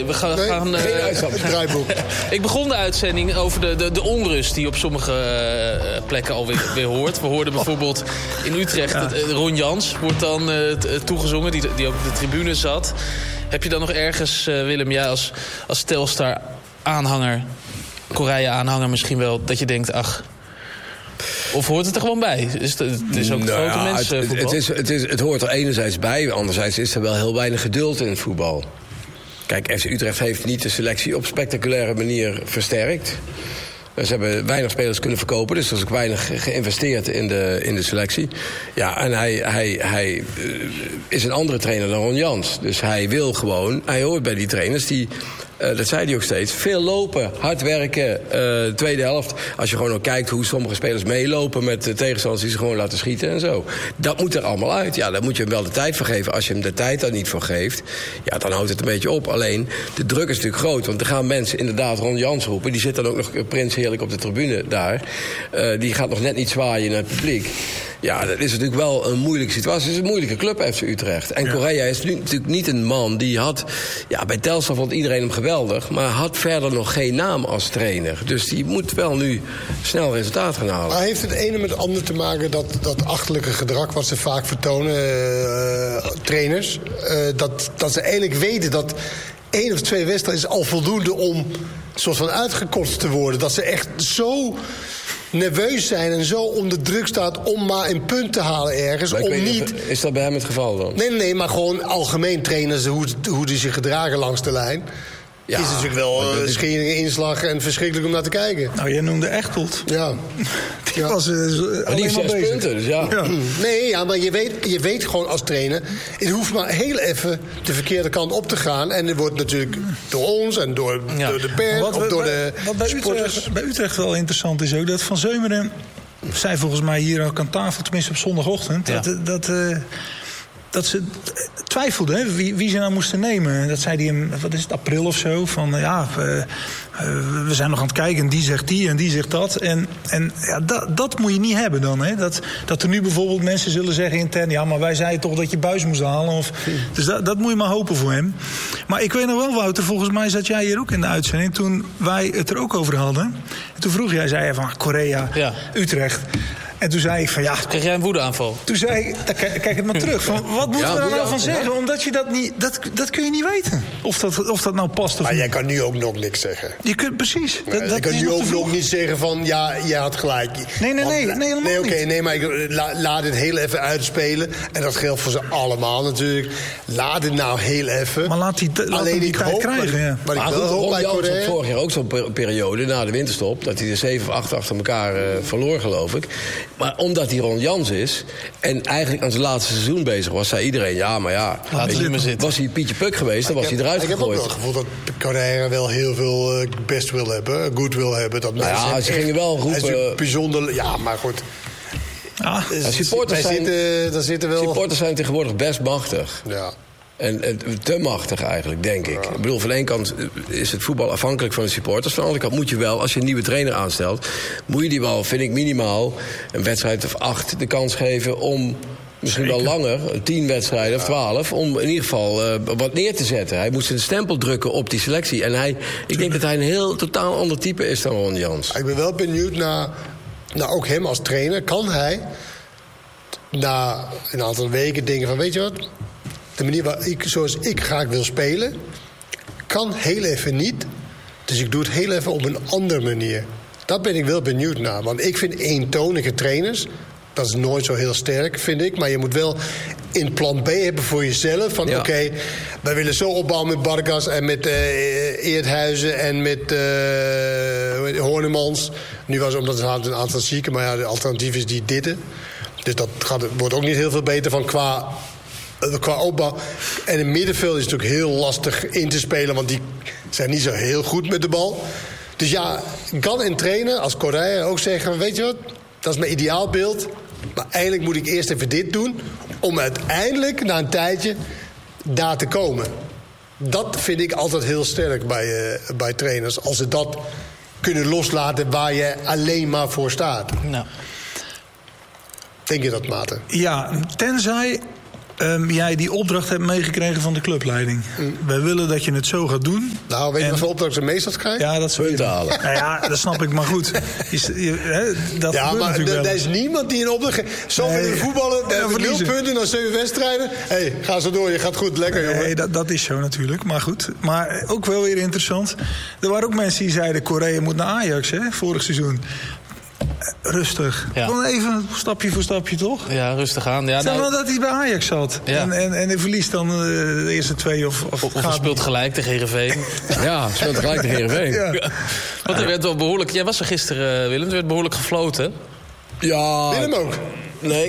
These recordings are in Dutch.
we gaan geen uitstap, draaiboek. Ik begon de uitzending over de onrust die op sommige plekken alweer weer hoort. We hoorden bijvoorbeeld in Utrecht, Ron Jans wordt dan toegezongen, die ook op de tribune zat. Heb je dan nog ergens, Willem, jij als Telstar-aanhanger, Korea-aanhanger misschien wel, dat je denkt, ach... Of hoort het er gewoon bij? Het is ook grote mensen voetbal. Het hoort er enerzijds bij. Anderzijds is er wel heel weinig geduld in het voetbal. Kijk, FC Utrecht heeft niet de selectie op spectaculaire manier versterkt. Ze hebben weinig spelers kunnen verkopen, dus er is ook weinig geïnvesteerd in de selectie. Ja, en hij is een andere trainer dan Ron Jans. Dus hij hoort bij die trainers die... dat zei hij ook steeds. Veel lopen, hard werken, tweede helft. Als je gewoon ook kijkt hoe sommige spelers meelopen met de tegenstanders die ze gewoon laten schieten en zo. Dat moet er allemaal uit. Ja, daar moet je hem wel de tijd voor geven. Als je hem de tijd daar niet voor geeft, ja, dan houdt het een beetje op. Alleen, de druk is natuurlijk groot. Want er gaan mensen inderdaad Ron Jans roepen. Die zit dan ook nog Prins heerlijk op de tribune daar. Die gaat nog net niet zwaaien naar het publiek. Ja, dat is natuurlijk wel een moeilijke situatie. Het is een moeilijke club, FC Utrecht. En Correa is nu natuurlijk niet een man die had... Ja, bij Telstar vond iedereen hem geweldig, maar had verder nog geen naam als trainer. Dus die moet wel nu snel resultaat gaan halen. Maar heeft het ene met het andere te maken, dat achterlijke gedrag wat ze vaak vertonen, trainers, dat ze eigenlijk weten dat 1 of 2 wedstrijden is al voldoende om soort van uitgekotst te worden. Dat ze echt zo nerveus zijn en zo onder druk staat om maar een punt te halen ergens. Is dat bij hem het geval dan? Nee, maar gewoon algemeen trainers, hoe die zich gedragen langs de lijn. Ja, is natuurlijk wel schering, inslag en verschrikkelijk om naar te kijken. Nou, jij noemde Echtelt. Ja. Die was alleen die 6 maar bezig. punten, dus ja. Nee, ja, maar je weet gewoon als trainer, het hoeft maar heel even de verkeerde kant op te gaan. En er wordt natuurlijk door ons en door de pers of door de supporters. Bij Utrecht wel interessant is ook dat Van Zeumeren zei volgens mij hier ook aan tafel, tenminste op zondagochtend, dat ze twijfelden, hè, wie ze nou moesten nemen. Dat zei hij in, wat is het, april of zo. Van we zijn nog aan het kijken en die zegt die en die zegt dat. En ja, dat moet je niet hebben dan. Hè. Dat er nu bijvoorbeeld mensen zullen zeggen intern, ja, maar wij zeiden toch dat je Buijs moest halen. Dus dat moet je maar hopen voor hem. Maar ik weet nog wel, Wouter, volgens mij zat jij hier ook in de uitzending toen wij het er ook over hadden. En toen vroeg jij, zei je van Korea, Utrecht. En toen zei ik van Kreeg jij een woedeaanval? Toen zei ik, kijk het maar terug. Van, wat moeten we er nou van zeggen? Omdat je dat niet... Dat kun je niet weten. Of dat nou past of maar niet. jij kan nu ook nog niks zeggen. Je kunt precies. Je kan nu ook nog niet zeggen van, ja, jij had gelijk. Nee, maar laat het heel even uitspelen. En dat geldt voor ze allemaal natuurlijk. Laat het nou heel even. Maar laat die tijd krijgen, ja. Maar goed, Ron Jans had vorig jaar ook zo'n periode na de winterstop, dat hij er 7 of 8 achter elkaar verloor, geloof ik. Maar omdat hij Ron Jans is en eigenlijk aan zijn laatste seizoen bezig was, zei iedereen, was hij Pietje Puk geweest, dan was hij eruit gegooid. Ik heb ook wel het gevoel dat Correa wel heel veel best wil hebben, goed wil hebben. Dat ze gingen wel roepen. Hij is bijzonder, ja, maar goed. Supporters zijn tegenwoordig best machtig. Ja. En te machtig eigenlijk, denk ik. Ik bedoel, van de ene kant is het voetbal afhankelijk van de supporters. Van de andere kant moet je wel, als je een nieuwe trainer aanstelt, moet je die wel, vind ik, minimaal een wedstrijd of 8 de kans geven om misschien wel langer, 10 wedstrijden of 12... om in ieder geval wat neer te zetten. Hij moest een stempel drukken op die selectie. En ik denk dat hij een heel totaal ander type is dan Ron Jans. Ik ben wel benieuwd naar ook hem als trainer. Kan hij na een aantal weken denken van, weet je wat, de manier zoals ik graag wil spelen, kan heel even niet. Dus ik doe het heel even op een andere manier. Dat ben ik wel benieuwd naar. Want ik vind eentonige trainers, dat is nooit zo heel sterk, vind ik. Maar je moet wel een plan B hebben voor jezelf. Van oké, wij willen zo opbouwen met Barkas en met Eerthuizen en met Hornemans. Nu was het omdat het een aantal zieken, maar ja, de alternatief is die Ditten. Dus dat wordt ook niet heel veel beter van qua opbouw. En in het middenveld is het natuurlijk heel lastig in te spelen, want die zijn niet zo heel goed met de bal. Dus ja, kan een trainer als Correa ook zeggen, weet je wat, dat is mijn ideaalbeeld, maar eigenlijk moet ik eerst even dit doen om uiteindelijk na een tijdje daar te komen. Dat vind ik altijd heel sterk bij trainers, als ze dat kunnen loslaten waar je alleen maar voor staat. Nou. Denk je dat, Maarten? Ja, tenzij jij die opdracht hebt meegekregen van de clubleiding. Wij willen dat je het zo gaat doen. Nou, weet je wat voor opdracht ze meestal krijgen? Ja, dat punten halen. Nou ja, dat snap ik, maar goed. Dat ja, maar er is niemand die een opdracht... Zo met de voetballen, 0 punten na 7 wedstrijden. Ga zo door, je gaat goed, lekker jongen. Nee, dat is zo natuurlijk, maar goed. Maar ook wel weer interessant. Er waren ook mensen die zeiden... Korea moet naar Ajax, hè, vorig seizoen. Rustig. Ja. Gewoon even stapje voor stapje, toch? Ja, rustig aan. Ja, stel nou dat hij bij Ajax zat. Ja. En hij verliest dan de eerste 2 of hij speelt gelijk tegen Heerenveen. Ja, speelt gelijk tegen Heerenveen. Ja. Want er werd wel behoorlijk... Jij was er gisteren, Willem. Er werd behoorlijk gefloten. Ja. Willem ook? Nee,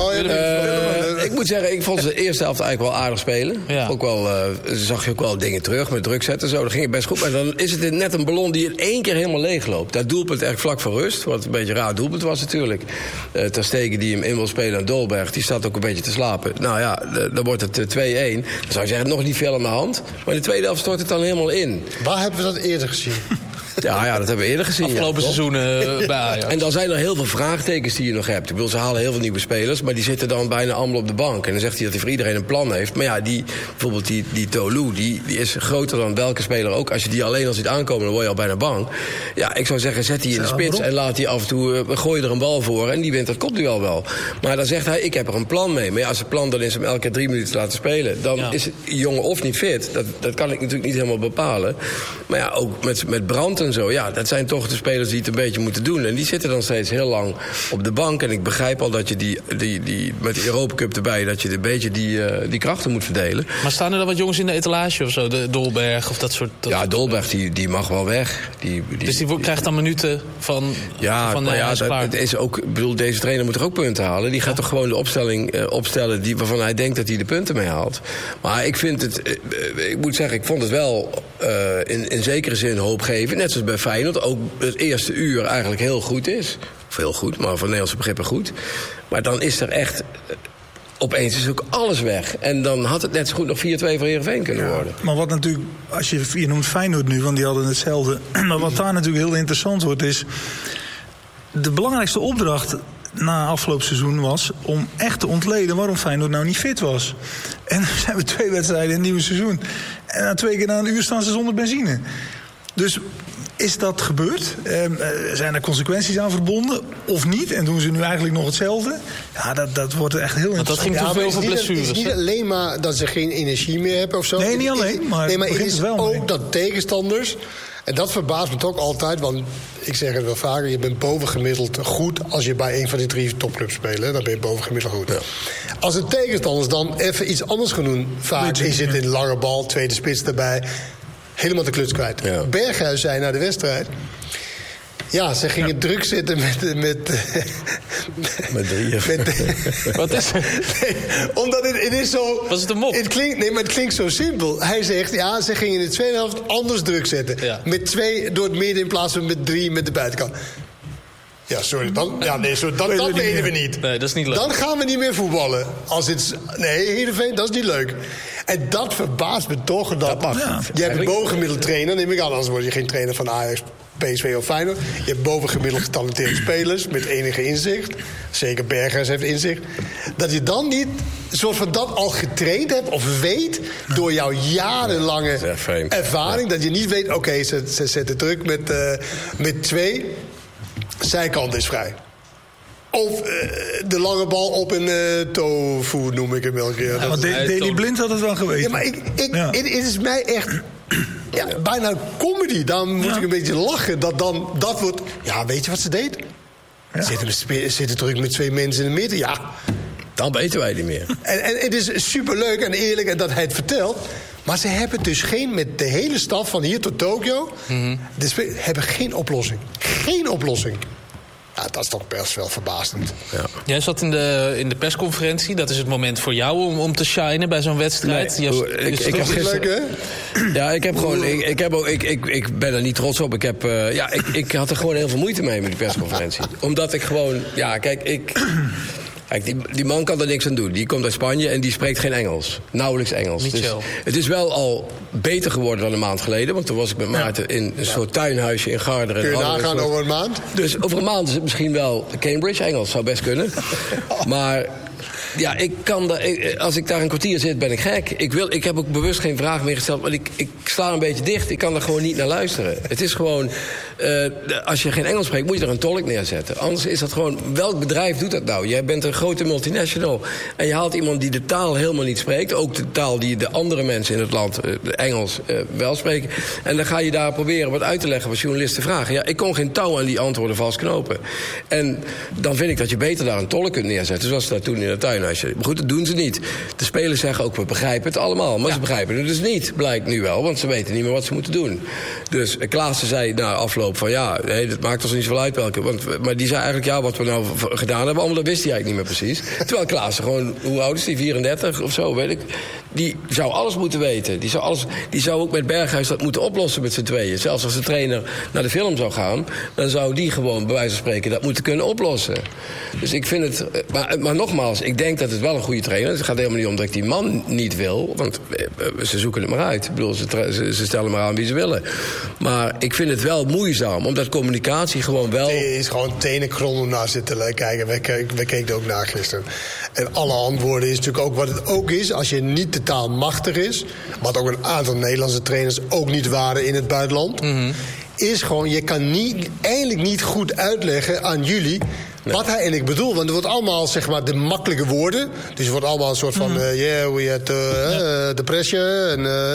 ik moet zeggen, ik vond ze de eerste helft eigenlijk wel aardig spelen. Ja. Ook wel, zag je ook wel dingen terug met druk zetten. Zo. Dat ging het best goed. Maar dan is het net een ballon die in 1 keer helemaal leeg loopt. Dat doelpunt echt vlak voor rust. Wat een beetje een raar doelpunt was natuurlijk. Ter Stegen die hem in wil spelen aan Dolberg. Die staat ook een beetje te slapen. Nou ja, dan wordt het 2-1. Dan zou je zeggen, nog niet veel aan de hand. Maar in de tweede helft stort het dan helemaal in. Waar hebben we dat eerder gezien? Ja, dat hebben we eerder gezien. Afgelopen seizoenen bij Ajax. En dan zijn er heel veel vraagtekens die je nog hebt. Ik bedoel, ze halen heel veel nieuwe spelers, maar die zitten dan bijna allemaal op de bank. En dan zegt hij dat hij voor iedereen een plan heeft. Maar ja, bijvoorbeeld die Tolu, die is groter dan welke speler ook. Als je die alleen al ziet aankomen, dan word je al bijna bang. Ja, ik zou zeggen, zet die in de spits en laat die af en toe, gooi er een bal voor. En die wint dat kopduel wel. Maar dan zegt hij, ik heb er een plan mee. Maar ja, als het plan dan is om elke keer 3 minuten te laten spelen, dan is het jongen of niet fit. Dat kan ik natuurlijk niet helemaal bepalen. Maar ja, ook met Brandt en zo, ja, dat zijn toch de spelers die het een beetje moeten doen. En die zitten dan steeds heel lang op de bank. En ik begrijp al dat je die met de Europa Cup erbij, dat je een beetje die krachten moet verdelen. Maar staan er dan wat jongens in de etalage of zo? De Dolberg of dat soort... Ja, Dolberg die mag wel weg. Dus die krijgt dan minuten van... Ja, van maar ja, dat is ook... Ik bedoel, deze trainer moet er ook punten halen. Die gaat toch gewoon de opstelling opstellen waarvan hij denkt dat hij de punten mee haalt. Maar ik vind het... ik moet zeggen, ik vond het wel in zekere zin hoopgevend. Net zoals bij Feyenoord ook het eerste uur eigenlijk heel goed is. Of heel goed, maar voor Nederlandse begrippen goed. Maar dan is er echt... Opeens is ook alles weg. En dan had het net zo goed nog 4-2 voor Heerenveen kunnen worden. Maar wat natuurlijk, als je noemt Feyenoord nu, want die hadden hetzelfde. Maar wat daar natuurlijk heel interessant wordt is... De belangrijkste opdracht na afgelopen seizoen was om echt te ontleden waarom Feyenoord nou niet fit was. En dan zijn we 2 wedstrijden in het nieuwe seizoen. En na 2 keer na een uur staan ze zonder benzine. Dus is dat gebeurd? Zijn er consequenties aan verbonden of niet? En doen ze nu eigenlijk nog hetzelfde? Ja, dat wordt echt heel interessant. Want dat ging te veel van blessures. Het is niet alleen maar dat ze geen energie meer hebben of zo. Nee, niet alleen. Maar het is wel ook mee. dat tegenstanders... En dat verbaast me toch altijd, want ik zeg het wel vaker... je bent bovengemiddeld goed als je bij een van die 3 topclubs speelt. Hè? Dan ben je bovengemiddeld goed. Ja. Als de tegenstanders dan even iets anders gaan doen... vaak is het in lange bal, tweede spits erbij... helemaal de kluts kwijt. Ja. Berghuis zei na de wedstrijd... Ja, ze gingen druk zitten met 3. Wat is het? Nee, omdat het is zo... Was het een mop? Het klinkt zo simpel. Hij zegt, ja, ze gingen in de tweede helft anders druk zetten. Ja. Met 2 door het midden in plaats van met 3 met de buitenkant. Ja, sorry. Dat weten we niet. Nee, dat is niet leuk. Dan gaan we niet meer voetballen. Heerenveen, dat is niet leuk. En dat verbaast me toch. Je hebt een bovengemiddeld trainer, neem ik aan. Anders word je geen trainer van Ajax, PSV of Feyenoord. Je hebt bovengemiddeld getalenteerde spelers met enige inzicht. Zeker Berghuis heeft inzicht. Dat je dan niet soort van dat al getraind hebt of weet... door jouw jarenlange ervaring. Dat je niet weet, oké, ze zetten druk met 2... Zijkant is vrij. Of de lange bal op een tofu, noem ik hem elke keer. Ja, want Daley Blind had het wel geweten. Ja, maar het is mij echt bijna comedy. Dan moet ik een beetje lachen. Dat wordt... Ja, weet je wat ze deed? Ja. Zitten druk met 2 mensen in de midden. Ja. Dan weten wij niet meer. En het is superleuk en eerlijk en dat hij het vertelt... Maar ze hebben dus met de hele staf van hier tot Tokio... hebben geen oplossing. Geen oplossing. Ja, dat is toch best wel verbazend. Ja. Jij zat in de persconferentie. Dat is het moment voor jou om te shinen bij zo'n wedstrijd. Nee, ik heb gisteren... Leuk, hè? Ja, ik heb gewoon... Ik ben er niet trots op. Ik had er gewoon heel veel moeite mee met die persconferentie. Omdat ik gewoon... Ja, kijk, die man kan er niks aan doen. Die komt uit Spanje en die spreekt geen Engels. Nauwelijks Engels. Dus het is wel al beter geworden dan een maand geleden. Want toen was ik met Maarten in een soort tuinhuisje in Garderen. Kun je nagaan over een maand? Dus over een maand is het misschien wel Cambridge Engels. Zou best kunnen. Maar Ja, als ik daar een kwartier zit, ben ik gek. Ik heb ook bewust geen vraag meer gesteld, want ik sla een beetje dicht. Ik kan er gewoon niet naar luisteren. Het is gewoon, als je geen Engels spreekt, moet je er een tolk neerzetten. Anders is dat gewoon, welk bedrijf doet dat nou? Jij bent een grote multinational en je haalt iemand die de taal helemaal niet spreekt. Ook de taal die de andere mensen in het land, Engels, wel spreken. En dan ga je daar proberen wat uit te leggen wat journalisten vragen. Ja, ik kon geen touw aan die antwoorden vastknopen. En dan vind ik dat je beter daar een tolk kunt neerzetten. Zoals dat toen in het tuinhuisje. Maar goed, dat doen ze niet. De spelers zeggen ook, we begrijpen het allemaal. Maar ze begrijpen het dus niet, blijkt nu wel. Want ze weten niet meer wat ze moeten doen. Dus Klaassen zei na afloop van dat maakt ons niet zoveel uit welke. Maar die zei eigenlijk, wat we nou gedaan hebben, allemaal, dat wist hij eigenlijk niet meer precies. Terwijl Klaassen gewoon, hoe oud is die? 34 of zo, weet ik. Die zou alles moeten weten. Die zou ook met Berghuis dat moeten oplossen met z'n tweeën. Zelfs als de trainer naar de film zou gaan, dan zou die gewoon, bij wijze van spreken, dat moeten kunnen oplossen. Dus ik vind het... Maar nogmaals, ik denk dat het wel een goede trainer is. Het gaat helemaal niet om dat ik die man niet wil. Want ze zoeken het maar uit. Ik bedoel, ze stellen maar aan wie ze willen. Maar ik vind het wel moeizaam, omdat communicatie gewoon wel... Het is gewoon tenenkrom om naar zitten kijken. We keken ook naar gisteren. En alle antwoorden is natuurlijk ook wat het ook is. Als je niet de taal machtig is, wat ook een aantal Nederlandse trainers ook niet waren in het buitenland... is gewoon, je kan eigenlijk niet goed uitleggen aan jullie wat hij eigenlijk bedoelt. Want het wordt allemaal, zeg maar, de makkelijke woorden. Dus het wordt allemaal een soort van... we had the pressure.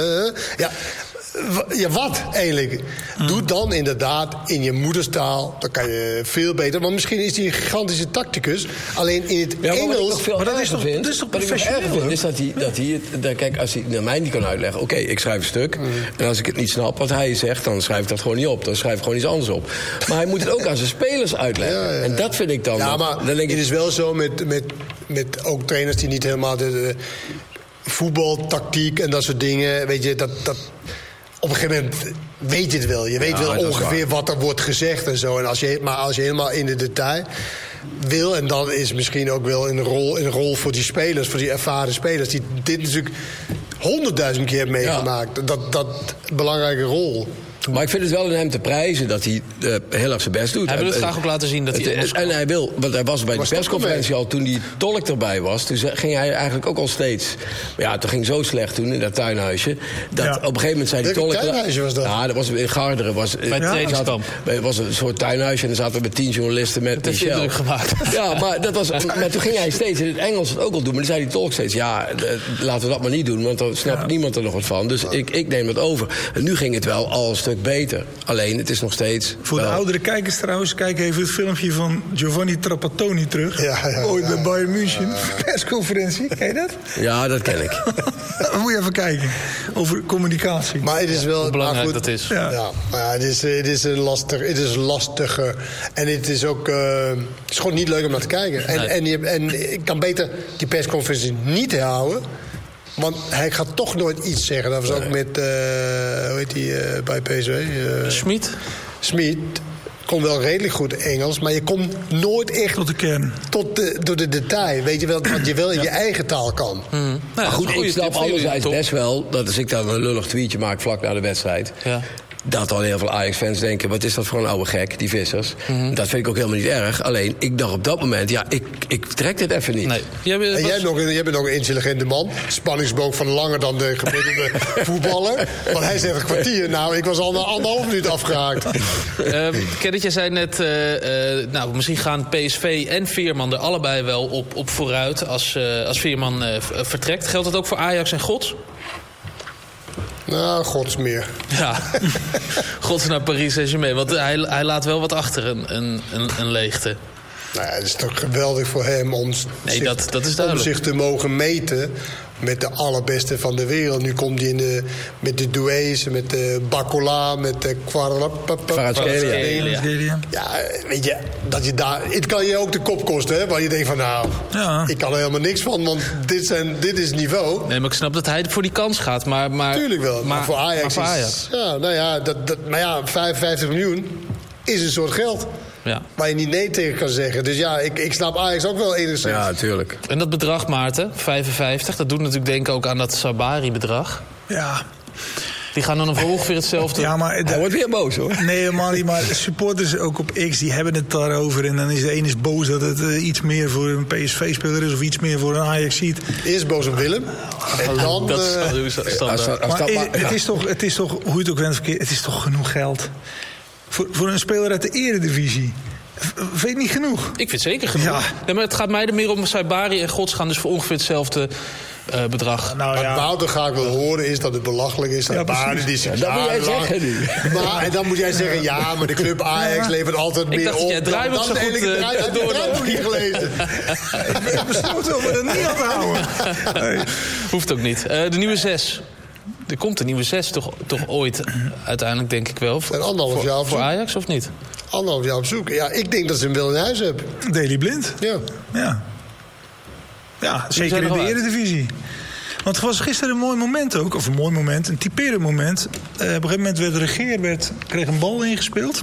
Ja, wat eigenlijk? Doe dan inderdaad in je moederstaal. Dan kan je veel beter. Maar misschien is hij een gigantische tacticus. Alleen in het Engels... Maar dat is toch professioneel? Is dat hij kijk, als hij naar mij niet kan uitleggen... Oké, ik schrijf een stuk. En als ik het niet snap wat hij zegt... dan schrijf ik dat gewoon niet op. Dan schrijf ik gewoon iets anders op. Maar hij moet het ook aan zijn spelers uitleggen. Ja. En dat vind ik dan... Ja, maar dan denk ik, het is wel zo met ook trainers die niet helemaal de voetbaltactiek en dat soort dingen... Weet je, dat op een gegeven moment weet je het wel. Je weet wel ongeveer wat er wordt gezegd en zo. En als je helemaal in de detail wil... en dan is misschien ook wel een rol voor die spelers... voor die ervaren spelers... die dit natuurlijk 100.000 keer hebben meegemaakt. Dat belangrijke rol... Maar ik vind het wel aan hem te prijzen dat hij heel erg zijn best doet. Hij wil het graag ook laten zien dat hij... En hij wil, want hij was bij de persconferentie al toen die tolk erbij was. Toen ging hij eigenlijk ook al steeds... Maar ja, het ging zo slecht toen in dat tuinhuisje. Dat op een gegeven moment zei die tolk... Welk tuinhuisje was dat? Ja, dat was in Garderen. Bij het trainingskamp. Het was een soort tuinhuisje en dan zaten we met 10 journalisten met Michel. Dat heeft gemaakt. Ja, maar toen ging hij steeds in het Engels het ook al doen. Maar dan zei die tolk steeds... Ja, laten we dat maar niet doen, want dan snapt niemand er nog wat van. Dus ik neem het over. En nu ging het wel al een stuk beter. Alleen, het is nog steeds... Voor de oudere kijkers trouwens, kijk even het filmpje van Giovanni Trapattoni terug. Ooit bij Bayern München. Persconferentie, ken je dat? Ja, dat ken ik. Dan moet je even kijken. Over communicatie. Maar het is wel... Hoe belangrijk goed, dat is. Ja, maar het is lastiger. En het is ook... het is gewoon niet leuk om naar te kijken. En ik kan beter die persconferentie niet houden... Want hij gaat toch nooit iets zeggen. Dat was ook met, hoe heet die bij PSV? Schmid kon wel redelijk goed Engels, maar je komt nooit echt... Tot de kern. Door de detail. Weet je wel, wat je wel in je eigen taal kan. Maar goed, ik snap anderzijds best wel... dat als ik dan een lullig tweetje maak vlak na de wedstrijd... Ja. Dat al heel veel Ajax-fans denken... wat is dat voor een oude gek, die Vissers. Dat vind ik ook helemaal niet erg. Alleen, ik dacht op dat moment... ik trek dit even niet. Nee. Jij bent nog een intelligente man. Spanningsboog van langer dan de gemiddelde voetballer. Want hij zegt een kwartier. Nou, ik was al na 1,5 minuut afgehaakt. Kenneth, jij zei net... misschien gaan PSV en Veerman er allebei wel op vooruit... als Veerman vertrekt. Geldt dat ook voor Ajax en Gods? Nou, Gods meer. Ja, Gods naar Paris Saint-Germain. Want hij laat wel wat achter, een leegte. Nou ja, het is toch geweldig voor hem om zich te mogen meten... met de allerbeste van de wereld. Nu komt hij met de Doués, met de Bacola, met de Kvaratskhelia. Ja, weet je, dat je daar... Het kan je ook de kop kosten, hè? Waar je denkt van, ik kan er helemaal niks van, want dit is niveau. Nee, maar ik snap dat hij voor die kans gaat, maar... Tuurlijk wel, maar voor Ajax is... Ja, nou ja, maar ja, 55 miljoen is een soort geld. Ja. Waar je niet nee tegen kan zeggen. Dus ja, ik snap Ajax ook wel enigszins. Ja, natuurlijk. En dat bedrag, Maarten, 55, dat doet natuurlijk denken ook aan dat Sabari-bedrag. Ja. Die gaan dan voor ongeveer hetzelfde. Ja, maar Hij wordt weer boos, hoor. nee, helemaal niet. Maar supporters ook op X, die hebben het daarover. En dan is de ene is boos dat het iets meer voor een PSV-speler is... of iets meer voor een Ajax-ziet. Eerst boos op Willem. En dan... Dat is standaard. Maar het is toch, hoe je het ook went verkeerd... het is toch genoeg geld. Voor een speler uit de eredivisie... Vind je niet genoeg? Ik vind zeker genoeg. Ja. Nee, maar het gaat mij er meer om. Saibari en Gods gaan dus voor ongeveer hetzelfde bedrag. Nou, Wat Wouter graag wil horen is dat het belachelijk is. Dat Bari die zich Dat moet jij zeggen nu. En dan moet jij zeggen, ja, maar de club Ajax levert altijd meer dacht dat op. jij Draaiboek zo goed door. Ik heb het niet gelezen. Ik besloten om het niet aan te houden. Nee. Hoeft ook niet. De nieuwe 6. Er komt een nieuwe 6 toch ooit uiteindelijk, denk ik wel. En anderhalf jaar op voor zoek. Ajax, of niet? Anderhalf jaar op zoek. Ja, ik denk dat ze hem wel in huis hebben. Daley Blind. Ja. Ja, zeker zijn in er de wel uit. Eredivisie. Want het was gisteren een mooi moment ook. Of een mooi moment, een typerend moment. Op een gegeven moment werd Regeer kreeg een bal ingespeeld.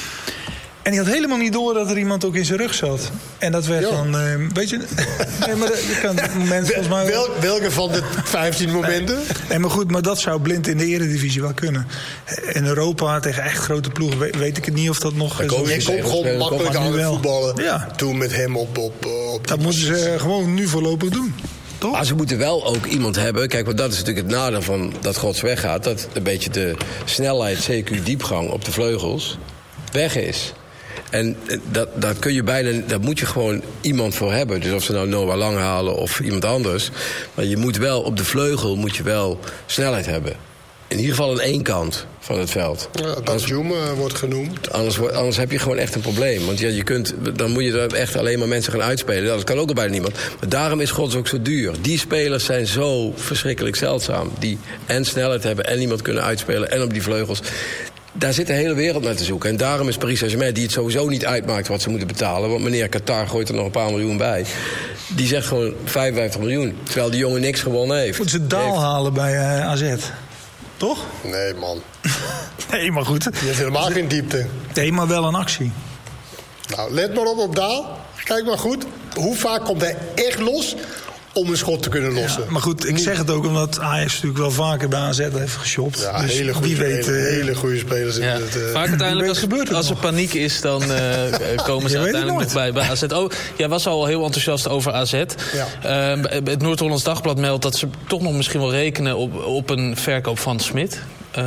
En die had helemaal niet door dat er iemand ook in zijn rug zat. En dat werd dan... weet je... nee, maar je kan het moment volgens mij... Welke van de 15 momenten? Nee, maar goed, maar dat zou Blind in de Eredivisie wel kunnen. In Europa tegen echt grote ploegen weet ik het niet of dat nog... Je komt gewoon makkelijk aan het voetballen. Ja. Toen met hem op Dat moeten ze gewoon nu voorlopig doen. Toch? Maar ze moeten wel ook iemand hebben. Kijk, want dat is natuurlijk het nadeel van dat Gods weggaat. Dat een beetje de snelheid, CQ diepgang op de vleugels weg is. En daar kun je daar moet je gewoon iemand voor hebben. Dus of ze nou Noah Lang halen of iemand anders. Maar je moet wel op de vleugel moet je wel snelheid hebben. In ieder geval aan één kant van het veld. Ja, Danjum wordt genoemd. Anders heb je gewoon echt een probleem. Want dan moet je er echt alleen maar mensen gaan uitspelen. Dat kan ook al bijna niemand. Maar daarom is Gods ook zo duur. Die spelers zijn zo verschrikkelijk zeldzaam. Die en snelheid hebben en iemand kunnen uitspelen en op die vleugels. Daar zit de hele wereld naar te zoeken. En daarom is Paris Saint-Germain, die het sowieso niet uitmaakt wat ze moeten betalen. Want meneer Qatar gooit er nog een paar miljoen bij. Die zegt gewoon 55 miljoen. Terwijl die jongen niks gewonnen heeft. Moeten ze Daal halen bij AZ? Toch? Nee, man. Nee, maar goed. Die heeft helemaal geen diepte. Nee, maar wel een actie. Nou, let maar op Daal. Kijk maar goed. Hoe vaak komt hij echt los om een schot te kunnen lossen? Ja, maar goed, ik zeg het ook omdat Ajax natuurlijk wel vaker bij AZ heeft geshopt. Ja, dus hele goede spelers. Hele goede spelers. Ja. Vaak uiteindelijk als er paniek is, dan komen ze uiteindelijk nog bij AZ. Oh, jij was al heel enthousiast over AZ. Ja. Het Noord-Hollands Dagblad meldt dat ze toch nog misschien wel rekenen op een verkoop van Smit.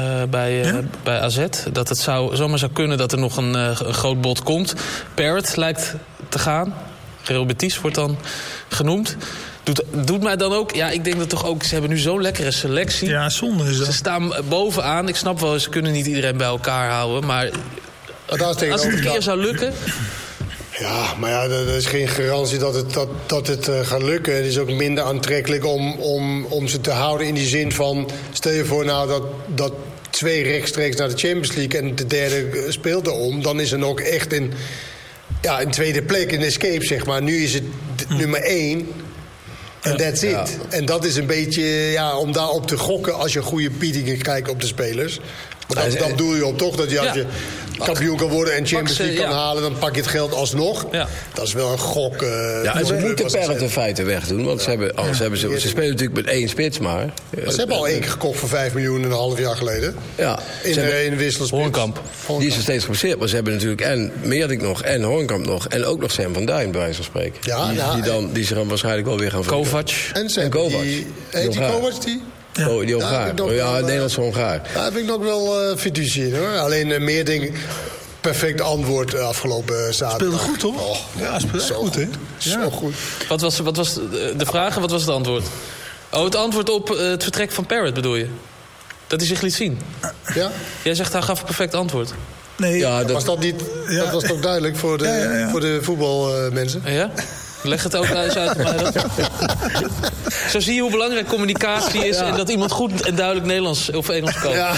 Bij AZ. Dat het zomaar zou kunnen dat er nog een groot bod komt. Parrot lijkt te gaan. Real Betis wordt dan genoemd. Doet mij dan ook... Ja, ik denk dat toch ook... Ze hebben nu zo'n lekkere selectie. Ja, zonde is dat. Ze staan bovenaan. Ik snap wel, ze kunnen niet iedereen bij elkaar houden. Maar als het een keer zou lukken... Ja, maar ja, er is geen garantie dat het gaat lukken. Het is ook minder aantrekkelijk om ze te houden in die zin van... Stel je voor nou dat 2 rechtstreeks naar de Champions League... en de derde speelt erom, dan is er nog echt een tweede plek, een escape, zeg maar. Nu is het nummer 1... En that's it. Ja. En dat is een beetje om daarop te gokken als je goede biedingen krijgt op de spelers. Want dat doe je op toch? Dat je als je kampioen kan worden en Champions League kan halen, dan pak je het geld alsnog. Ja. Dat is wel een gok. En ze moeten Parrot in feite wegdoen. Want ze spelen natuurlijk met 1 spits maar. Ze hebben al 1 keer gekocht voor 5 miljoen een half jaar geleden. Ja. In de wisselspits. Hoornkamp. Die is er steeds geblesseerd. Maar ze hebben natuurlijk en Meerdink nog en Hoornkamp nog. En ook nog Sam van Duin, bij wijze van spreken. Ja, die ze dan waarschijnlijk wel weer gaan verkopen. Kovac. En Kovac. Heet die Kovac die? Ja. Die Hongaar. Nederlandse Hongaar. Daar heb ik nog wel fiducie in, hoor. Alleen Meerdink, perfect antwoord afgelopen zaterdag. Speelde goed, toch? Ja, speelde echt goed, hè? Zo goed. Wat was de vraag en wat was het antwoord? Oh, het antwoord op het vertrek van Parrot bedoel je? Dat hij zich liet zien? Ja. Jij zegt hij gaf een perfect antwoord. Nee. Was dat niet... Ja. Dat was toch duidelijk voor de voetbalmensen? Ja? Leg het ook eens uit. Zo zie je hoe belangrijk communicatie is... en dat iemand goed en duidelijk Nederlands of Engels kan. Ja.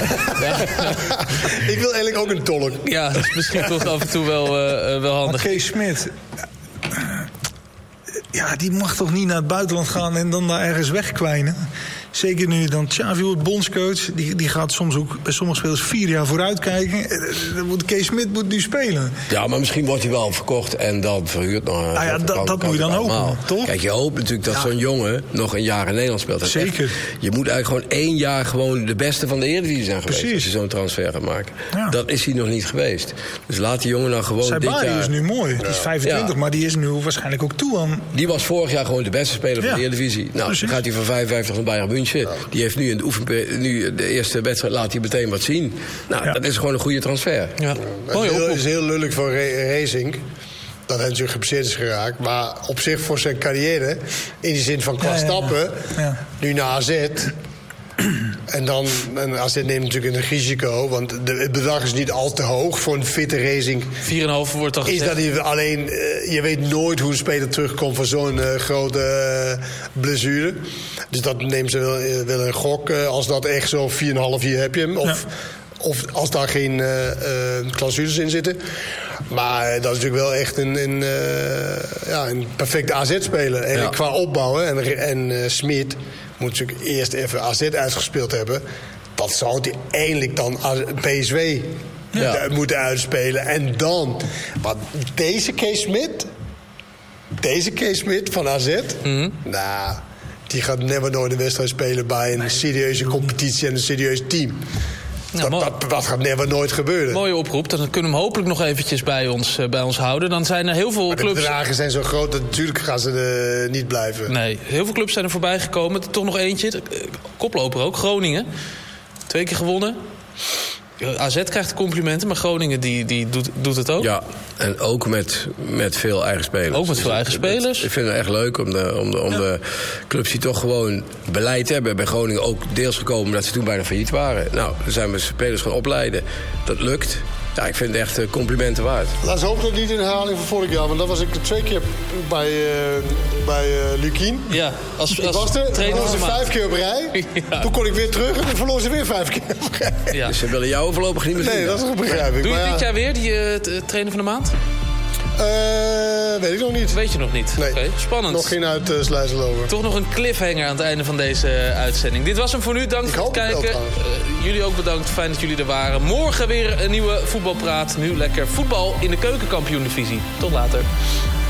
Ik wil eigenlijk ook een tolk. Ja, dat is misschien toch af en toe wel handig. Kees Smit... die mag toch niet naar het buitenland gaan en dan daar ergens wegkwijnen? Zeker nu dan Xavi wordt bondscoach. Die gaat soms ook bij sommige spelers 4 jaar vooruit kijken. Kees Smit moet nu spelen. Ja, maar misschien wordt hij wel verkocht en dan verhuurd. Dat moet je dan hopen, toch? Kijk, je hoopt natuurlijk dat zo'n jongen nog een jaar in Nederland speelt. Zeker. Je moet eigenlijk gewoon 1 jaar gewoon de beste van de Eredivisie zijn geweest. Precies. Als je zo'n transfer gaat maken. Ja. Dat is hij nog niet geweest. Dus laat die jongen nou gewoon dit jaar... Saibari is nu mooi. Die is 25, maar die is nu waarschijnlijk ook toe aan... Die was vorig jaar gewoon de beste speler van de Eredivisie. Nou, dan gaat hij van 55 naar Bayern München. Ja. Die heeft nu in de eerste wedstrijd laat hij meteen wat zien. Nou, dat is gewoon een goede transfer. Ja. Het is heel lullig voor Racing dat hij natuurlijk geblesseerd is geraakt. Maar op zich voor zijn carrière, in die zin van qua stappen, nu naar AZ... En AZ neemt natuurlijk een risico, want het bedrag is niet al te hoog voor een fitte Racing. 4,5 wordt al gezegd. Is dat hij alleen, je weet nooit hoe een speler terugkomt van zo'n grote blessure. Dus dat neemt ze wel een gok. Als dat echt zo 4,5 jaar heb je hem. Of als daar geen clausules in zitten. Maar dat is natuurlijk wel echt een perfecte AZ-speler. En qua opbouwen en Smit moet natuurlijk eerst even AZ uitgespeeld hebben. Dat zou hij eindelijk dan PSV moeten uitspelen. En dan... Maar deze Kees Smit van AZ... Nou, die gaat nooit een wedstrijd spelen bij een serieuze competitie en een serieus team. Dat gaat nooit gebeuren. Mooie oproep. Dan kunnen we hem hopelijk nog eventjes bij ons houden. Dan zijn er heel veel clubs... De bedragen zijn zo groot dat natuurlijk gaan ze er niet blijven. Nee, heel veel clubs zijn er voorbij gekomen. Toch nog eentje. Koploper ook. Groningen. 2 keer gewonnen. AZ krijgt complimenten, maar Groningen die doet het ook. Ja, en ook met veel eigen spelers. Ook met veel eigen spelers. Ik vind het echt leuk om de clubs die toch gewoon beleid hebben. Bij Groningen ook deels gekomen omdat ze toen bijna failliet waren. Nou, dan zijn we spelers gaan opleiden. Dat lukt. Ja, ik vind het echt complimenten waard. Laten we hopen dat het niet in herhaling van vorig jaar. Want dan was ik 2 keer bij Lukien. Ja, ik was er 5 keer op rij. Ja. Toen kon ik weer terug en toen verloor ze weer 5 keer op rij. Ja. Dus ze willen jou voorlopig niet meer zien. Nee, dat is begrijp ik. Doe je dit jaar weer, die trainer van de maand? Weet ik nog niet. Weet je nog niet? Nee. Okay, spannend. Nog geen uitsluitsel over. Toch nog een cliffhanger aan het einde van deze uitzending. Dit was hem voor nu. Dank voor het kijken. Jullie ook bedankt. Fijn dat jullie er waren. Morgen weer een nieuwe voetbalpraat. Nu lekker voetbal in de Keukenkampioen-divisie. Tot later.